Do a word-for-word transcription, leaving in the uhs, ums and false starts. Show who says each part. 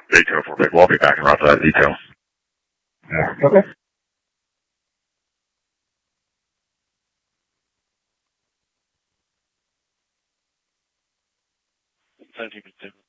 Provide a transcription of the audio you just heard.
Speaker 1: Stay tuned for a bit. We'll be back in route to that detail. Yeah. Okay.
Speaker 2: seventeen percent.